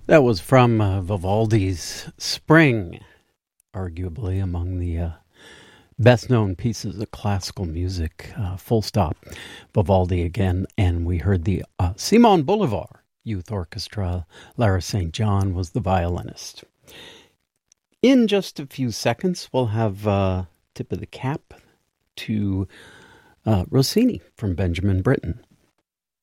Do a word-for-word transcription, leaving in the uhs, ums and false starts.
That was from uh, Vivaldi's Spring, arguably among the uh, best-known pieces of classical music, uh, full stop. Vivaldi again, and we heard the uh, Simon Bolivar Youth Orchestra. Lara Saint John was the violinist. In just a few seconds, we'll have uh, tip of the cap to uh, Rossini from Benjamin Britten.